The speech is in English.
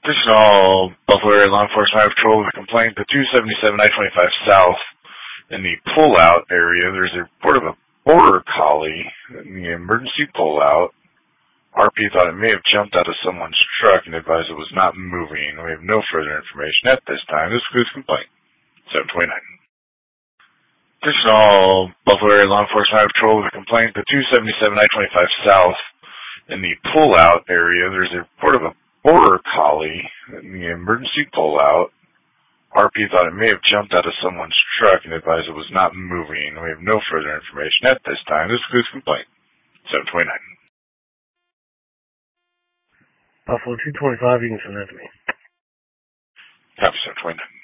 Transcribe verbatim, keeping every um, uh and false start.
Additional Buffalo area law enforcement have patrol with a complaint to two seventy-seven I twenty-five South in the pullout area. There's a report of a border collie in the emergency pullout. R P thought it may have jumped out of someone's truck and advised it was not moving. We have no further information at this time. This concludes complaint. seven twenty-nine. Additional Buffalo area law enforcement have patrol with a complaint to two seventy-seven I twenty-five South in the pullout area. There's a report of a border collie in the emergency pullout. R P thought it may have jumped out of someone's truck and advised it was not moving. We have no further information at this time. This concludes complaint. seven twenty-nine. Buffalo two twenty-five, you can send that to me. Copy seven twenty-nine.